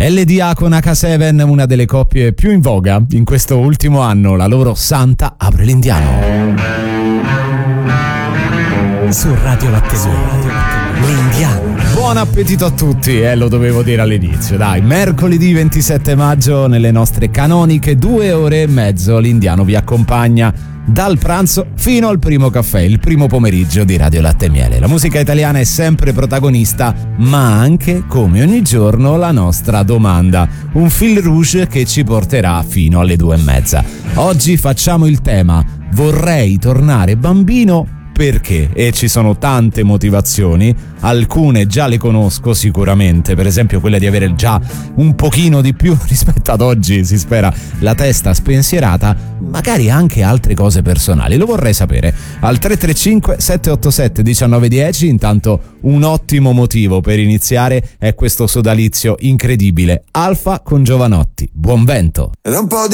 LDA con H7, una delle coppie più in voga in questo ultimo anno. La loro Santa apre l'Indiano. Su Radio Latte l'Indiano. Buon appetito a tutti, lo dovevo dire all'inizio. Dai, mercoledì 27 maggio nelle nostre canoniche 2 ore e mezzo l'Indiano vi accompagna dal pranzo fino al primo caffè, il primo pomeriggio di Radio Latte e Miele. La musica italiana è sempre protagonista, ma anche, come ogni giorno, la nostra domanda. Un fil rouge che ci porterà fino alle 2:30. Oggi facciamo il tema: vorrei tornare bambino. Perché? E ci sono tante motivazioni, alcune già le conosco sicuramente, per esempio quella di avere già un pochino di più rispetto ad oggi, si spera, la testa spensierata, magari anche altre cose personali. Lo vorrei sapere al 335 787 1910. Intanto un ottimo motivo per iniziare è questo sodalizio incredibile, Alfa con Giovanotti. Buon vento. Ed un po' di